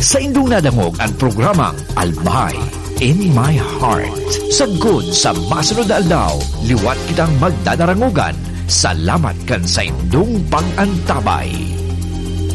Sa indong nadangog ang programang Albay in My Heart. Sagod sa masunod na aldaw, liwat kitang magdadarangugan. Salamat kan sa indong pag-antabay.